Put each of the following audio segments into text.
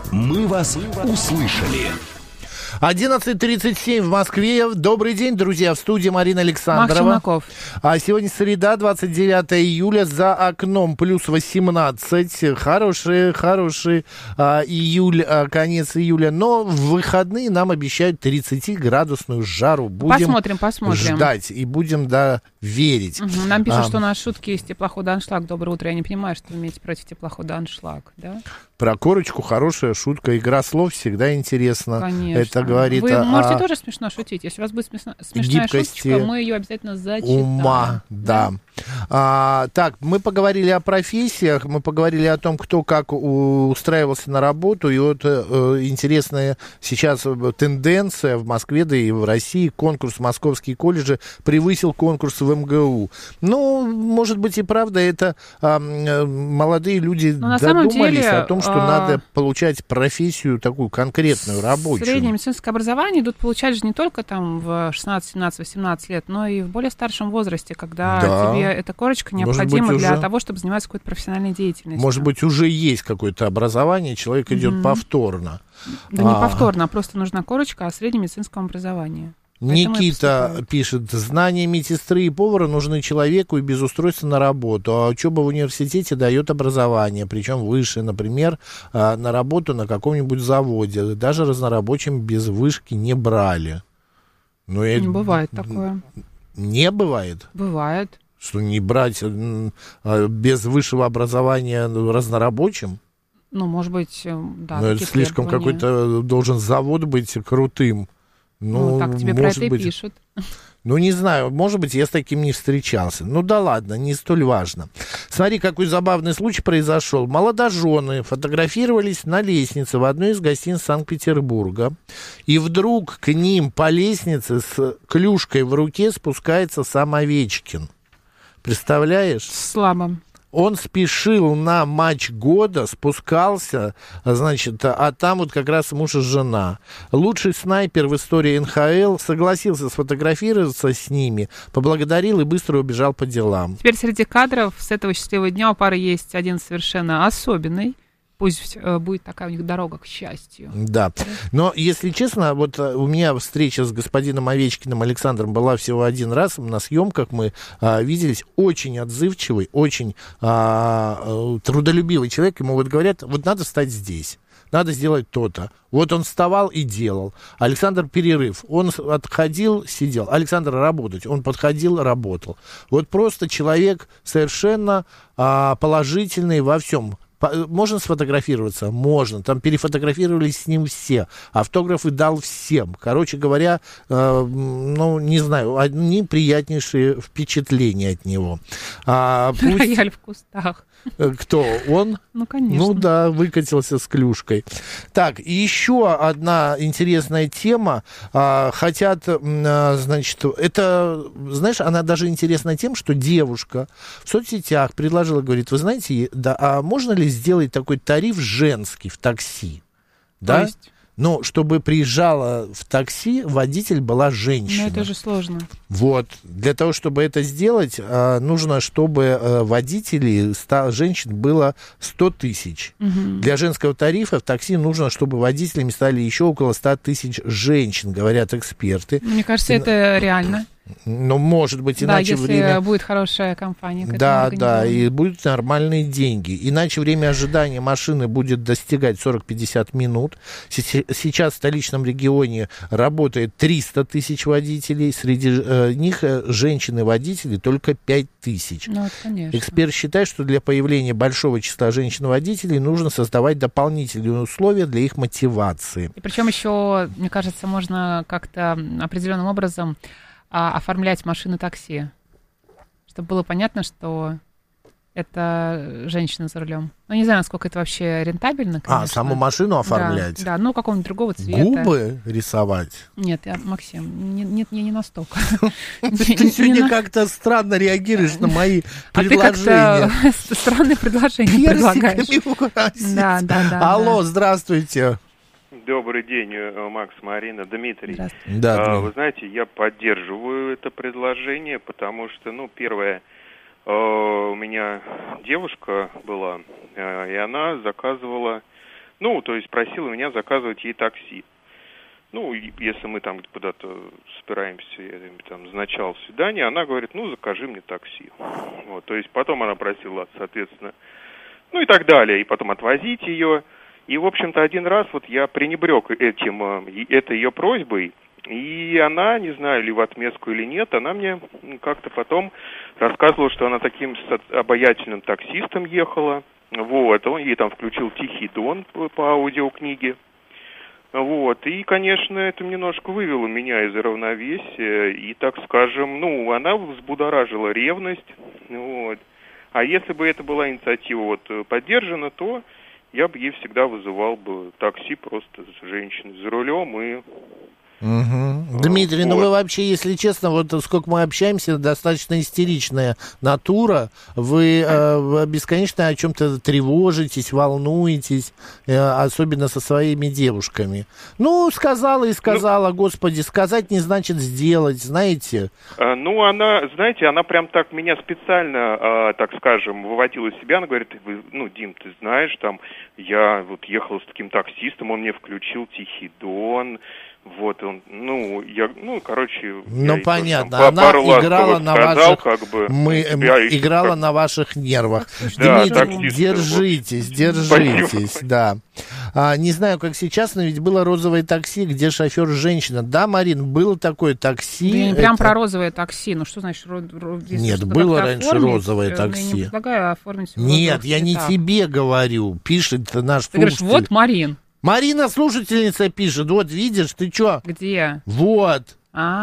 Мы вас услышали. 11:37 в Москве. Добрый день, друзья. В студии Марина Александрова. Макс Шумаков. Сегодня среда, 29 июля. За окном плюс 18. Хороший июль, конец июля. Но в выходные нам обещают 30-градусную жару. Будем Посмотрим. ждать и будем, верить. Угу. Нам пишут, что у нас шутки из теплохода «Аншлаг». Доброе утро. Я не понимаю, что вы имеете против теплохода «Аншлаг», да? Про корочку хорошая шутка. Игра слов всегда интересна. Конечно. Это говорит Вы можете тоже смешно шутить. Если у вас будет смешная шуточка, мы ее обязательно зачитаем. Ума, да. Так, мы поговорили о профессиях, мы поговорили о том, кто как устраивался на работу. И вот интересная сейчас тенденция в Москве, да и в России. Конкурс в московские колледжи превысил конкурс в МГУ. Ну, может быть и правда, это молодые люди додумались о том, что надо получать профессию такую конкретную, рабочую. Среднее медицинское образование идут получать же не только там в 16, 17, 18 лет, но и в более старшем возрасте, когда тебе эта корочка необходима для того, чтобы заниматься какой-то профессиональной деятельностью. Может быть, уже есть какое-то образование, человек идет повторно. Да не повторно, а просто нужна корочка о среднем медицинском образовании. Никита пишет: знания медсестры и повара нужны человеку и без устройства на работу. А учеба в университете дает образование, причем выше, например, на работу на каком-нибудь заводе. Даже разнорабочим без вышки не брали. Но не бывает такое. Не бывает? Бывает. Что не брать без высшего образования разнорабочим? Ну, может быть, да. Но это слишком какой-то должен завод быть крутым. Ну, так тебе про это и пишут. Ну, не знаю, может быть, я с таким не встречался. Ну, да ладно, не столь важно. Смотри, какой забавный случай произошел. Молодожены фотографировались на лестнице в одной из гостиниц Санкт-Петербурга. И вдруг к ним по лестнице с клюшкой в руке спускается сам Овечкин. Представляешь? Слабо. Он спешил на матч года, спускался, значит, а там вот как раз муж и жена. Лучший снайпер в истории НХЛ согласился сфотографироваться с ними, поблагодарил и быстро убежал по делам. Теперь среди кадров с этого счастливого дня у пары есть один совершенно особенный. Пусть будет такая у них дорога к счастью. Да. Но, если честно, вот у меня встреча с господином Овечкиным Александром была всего один раз. На съемках мы виделись. Очень отзывчивый, очень трудолюбивый человек. Ему вот говорят, вот надо встать здесь. Надо сделать то-то. Вот он вставал и делал. Александр перерыв. Он отходил, сидел. Александр работать. Он подходил, работал. Вот просто человек совершенно положительный во всем. Можно сфотографироваться? Можно. Там перефотографировались с ним все. Автографы дал всем. Короче говоря, ну, не знаю, одни приятнейшие впечатления от него. Рояль в кустах. Кто? Он? Ну, конечно. Ну да, выкатился с клюшкой. Так, и еще одна интересная тема. Хотят, значит, это, знаешь, она даже интересна тем, что девушка в соцсетях предложила, говорит, вы знаете, да, а можно ли сделать такой тариф женский в такси? Да? То есть? Ну, чтобы приезжала в такси, водитель была женщина. Но это же сложно. Вот. Для того, чтобы это сделать, нужно, чтобы водителей, женщин, было 100 тысяч. Угу. Для женского тарифа в такси нужно, чтобы водителями стали еще около 100 тысяч женщин, говорят эксперты. Мне кажется, это реально. Ну, может быть, иначе если время... будет хорошая компания. Да, и будут нормальные деньги. Иначе время ожидания машины будет достигать 40-50 минут. Сейчас в столичном регионе работает 300 тысяч водителей. Среди них женщины-водители только 5 тысяч. Ну, конечно. Эксперт считает, что для появления большого числа женщин-водителей нужно создавать дополнительные условия для их мотивации. И причем еще, мне кажется, можно как-то определенным образом оформлять машины такси, чтобы было понятно, что это женщина за рулем. Ну, не знаю, насколько это вообще рентабельно, конечно. Саму машину оформлять? Да, ну, какого-нибудь другого цвета. Губы рисовать? Нет, Максим, нет, я не настолько. Ты сегодня как-то странно реагируешь на мои предложения. А ты как-то странные предложения предлагаешь. Да. Алло, здравствуйте. Добрый день, Макс, Марина, Дмитрий. Да, вы знаете, я поддерживаю это предложение, потому что, первое, у меня девушка была, и она заказывала Ну, то есть просила меня заказывать ей такси. Ну, если мы там куда-то собираемся, я там назначал свидание, она говорит, ну, закажи мне такси. Вот, то есть потом она просила, соответственно, ну и так далее, и потом отвозить ее. И, в общем-то, один раз вот я пренебрег этой ее просьбой, и она, не знаю, ли в отместку или нет, она мне как-то потом рассказывала, что она таким обаятельным таксистом ехала. Вот, он ей там включил «Тихий Дон» по аудиокниге. Вот, и, конечно, это немножко вывело меня из равновесия, и, так скажем, ну, она взбудоражила ревность, вот. А если бы это была инициатива вот поддержана, то я бы ей всегда вызывал бы такси просто с женщиной за рулем и... Угу. Дмитрий, ну вы вообще, если честно, вот сколько мы общаемся, достаточно истеричная натура. Вы бесконечно о чем-то тревожитесь, волнуетесь, особенно со своими девушками. Ну, сказала и сказала, господи, сказать не значит сделать, знаете. Ну, она, знаете, она прям так меня специально, так скажем, выводила из себя. Она говорит, ну, Дим, ты знаешь, там, я вот ехала с таким таксистом, он мне включил «Тихий Дон». Вот он, ну, короче... Ну, понятно, она играла на ваших... Как бы, играла на ваших нервах. Да, Дмитрий, держитесь, да. Не знаю, как сейчас, но ведь было розовое такси, где шофер женщина. Да, Марин, было такое такси. Да, не прям про розовое такси, ну что значит... Нет, было раньше розовое такси. Я не предлагаю оформить... Нет, я не тебе говорю, пишет наш слушатель. Ты говоришь, вот Марин. Марина, слушательница, пишет, вот видишь, ты чё? Где? Вот.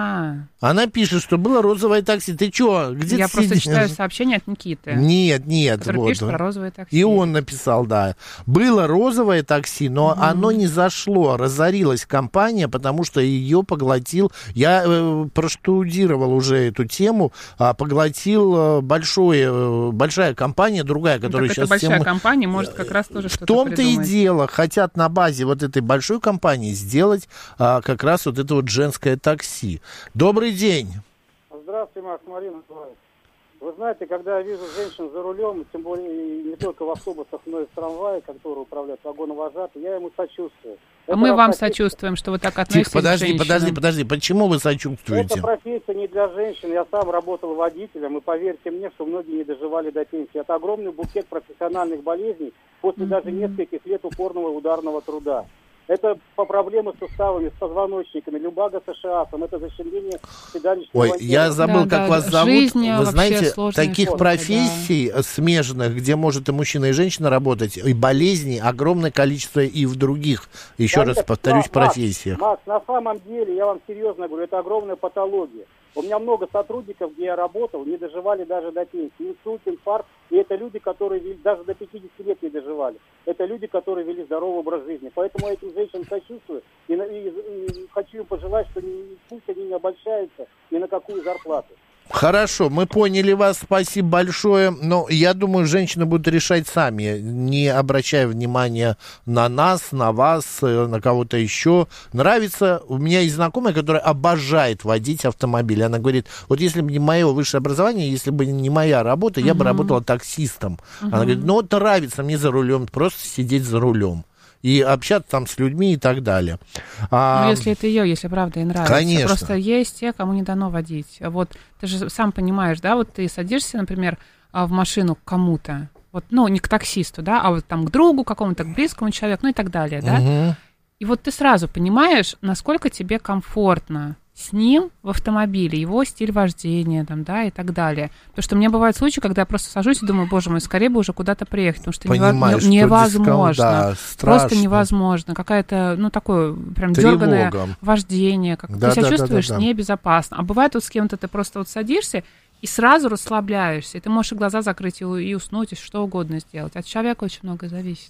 Она пишет, что было розовое такси. Ты чё? Где я ты просто сидишь? читаю сообщение от Никиты. Нет. Который вот. пишет про розовое такси. И он написал, да. Было розовое такси, но оно не зашло. Разорилась компания, потому что ее поглотил... Я проштудировал уже эту тему. Поглотил большая компания, другая, которая сейчас... эта большая компания может как раз тоже что-то придумать. В том-то и дело. Хотят на базе вот этой большой компании сделать как раз вот это вот женское такси. Добрый день. Здравствуйте, Макс, Марина. Вы знаете, когда я вижу женщин за рулем, тем более не только в автобусах, но и в трамвае, которые управляют вагоновожатые, я ему сочувствую. Мы вам сочувствуем, что вы так относитесь к женщинам. Подожди, почему вы сочувствуете? Это профессия не для женщин. Я сам работал водителем, и поверьте мне, что многие не доживали до пенсии. Это огромный букет профессиональных болезней после даже нескольких лет упорного ударного труда. Это по проблемам с суставами, с позвоночниками, люмбаго с ишиасом, это защемление седалищного отдела. Я забыл, как вас зовут. Вы знаете, таких штука, профессий смежных, где может и мужчина, и женщина работать, и болезней огромное количество и в других, еще раз повторюсь, профессиях. Макс, на самом деле, я вам серьезно говорю, это огромная патология. У меня много сотрудников, где я работал, не доживали даже до пенсии. Инсульт, инфаркт. И это люди, которые даже до 50 лет не доживали. Это люди, которые вели здоровый образ жизни. Поэтому я этим женщинам сочувствую. И хочу им пожелать, что пусть они не обольщаются ни на какую зарплату. Хорошо, мы поняли вас, спасибо большое. Но я думаю, женщины будут решать сами, не обращая внимания на нас, на вас, на кого-то еще. Нравится, у меня есть знакомая, которая обожает водить автомобиль. Она говорит, вот если бы не мое высшее образование, если бы не моя работа, я бы работала таксистом. Она говорит, ну вот нравится мне за рулем, просто сидеть за рулем. И общаться там с людьми и так далее. Ну, если это ее, если правда ей нравится. Конечно. Просто есть те, кому не дано водить. Вот ты же сам понимаешь, да, вот ты садишься, например, в машину к кому-то, вот, ну, не к таксисту, да, а вот там к другу какому-то, к близкому человеку, ну и так далее, да. И вот ты сразу понимаешь, насколько тебе комфортно с ним в автомобиле, его стиль вождения, там, да, и так далее. Потому что у меня бывают случаи, когда я просто сажусь и думаю, боже мой, скорее бы уже куда-то приехать, потому что невозможно. Да, просто невозможно. Какая-то, ну, такое прям дерганое вождение, как ты себя чувствуешь небезопасно. А бывает вот с кем-то ты просто вот садишься и сразу расслабляешься. И ты можешь и глаза закрыть, и уснуть, и что угодно сделать. От человека очень много зависит.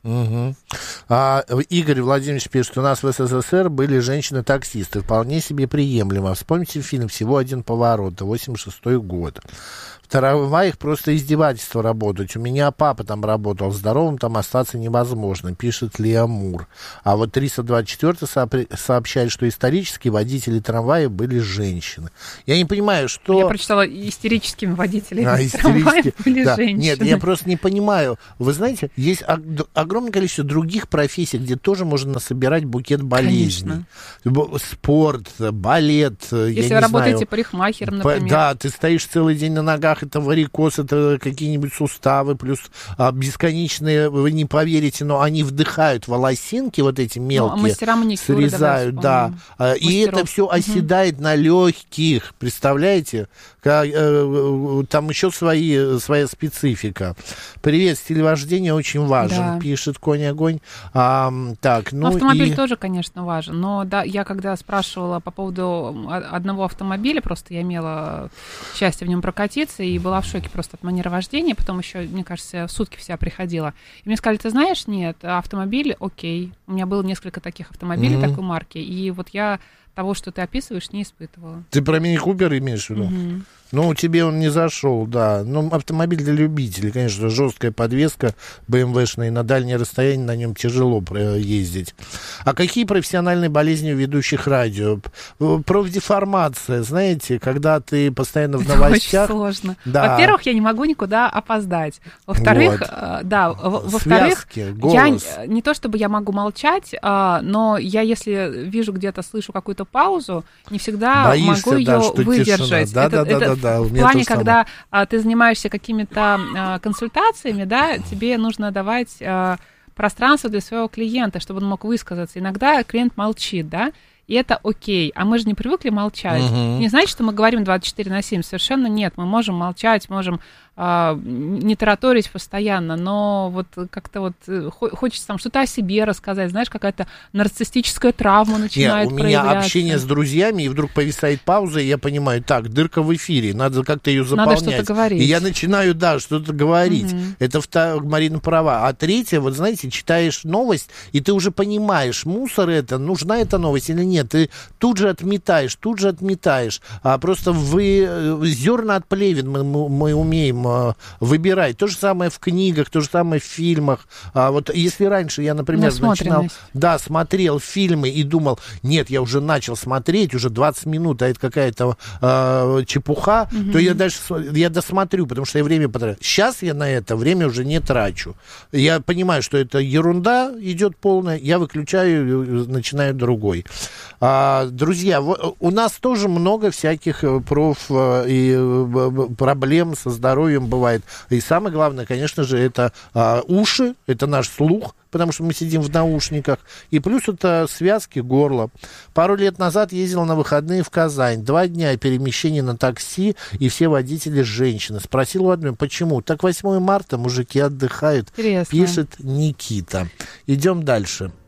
Игорь Владимирович пишет, у нас в СССР были женщины-таксисты. Вполне себе приемлемо. Вспомните фильм «Всего один поворот», 86-й год. В трамваях просто издевательство работать. У меня папа там работал, здоровым там остаться невозможно, пишет Леомур. А вот 324 сообщает, что исторически водители трамвая были женщины. Я не понимаю, что... Я прочитала, истерическими водителями истерически были да. женщины. Нет, я просто не понимаю. Вы знаете, есть огромное количество других профессий, где тоже можно насобирать букет болезней. Конечно. Спорт, балет, если вы работаете парикмахером, например. Да, ты стоишь целый день на ногах, это варикоз, это какие-нибудь суставы, плюс бесконечные, вы не поверите, но они вдыхают волосинки вот эти мелкие, мастера маникюра, срезают, да. И это все оседает на легких, представляете? Там еще своя специфика. Привет, стиль вождения очень важен, да. Пишет Конь-Огонь. Автомобиль тоже, конечно, важен, но да, я когда спрашивала по поводу одного автомобиля, просто я имела счастье в нем прокатиться и была в шоке просто от манеры вождения, потом еще, мне кажется, в сутки вся приходила. И мне сказали, ты знаешь, нет, автомобиль, окей. У меня было несколько таких автомобилей такой марки, и вот я того, что ты описываешь, не испытывала. Ты про мини-купер имеешь в виду? Ну, тебе он не зашел, да. Ну, автомобиль для любителей, конечно, жесткая подвеска БМВшная, и на дальние расстояния на нем тяжело ездить. А какие профессиональные болезни у ведущих радио? Профдеформация, знаете, когда ты постоянно в новостях... Очень сложно. Да. Во-первых, я не могу никуда опоздать. Во-вторых, вот. Да, во-вторых, связки, голос. Я не то чтобы я могу молчать, но я, если вижу где-то, слышу какую-то паузу, не всегда боишься, могу ее выдержать. Да, в плане, когда ты занимаешься какими-то консультациями, да, тебе нужно давать пространство для своего клиента, чтобы он мог высказаться. Иногда клиент молчит, да, и это окей. А мы же не привыкли молчать. Не значит, что мы говорим 24/7. Совершенно нет. Мы можем молчать, можем не тараторить постоянно, но вот как-то вот хочется там что-то о себе рассказать. Знаешь, какая-то нарциссическая травма начинает проявляться. У меня общение с друзьями, и вдруг повисает пауза, и я понимаю, так, дырка в эфире, надо как-то ее заполнять. Надо что-то говорить. И я начинаю, да, что-то говорить. Это Марина права. А третье, вот знаете, читаешь новость, и ты уже понимаешь, мусор это, нужна эта новость или нет. Ты тут же отметаешь. А просто зерна от плевен мы умеем выбирать. То же самое в книгах, то же самое в фильмах. Вот если раньше я, например, смотрел фильмы и думал, нет, я уже начал смотреть, уже 20 минут, а это какая-то чепуха, то я досмотрю, потому что я время потрачу. Сейчас я на это время уже не трачу. Я понимаю, что это ерунда идет полная, я выключаю и начинаю другой. Друзья, у нас тоже много всяких проблем со здоровьем бывает. И самое главное, конечно же, это уши, это наш слух, потому что мы сидим в наушниках. И плюс это связки горла. Пару лет назад ездил на выходные в Казань. 2 дня перемещения на такси, и все водители женщины. Спросил у одной, почему? Так 8 марта мужики отдыхают. Интересно. Пишет Никита. Идем дальше.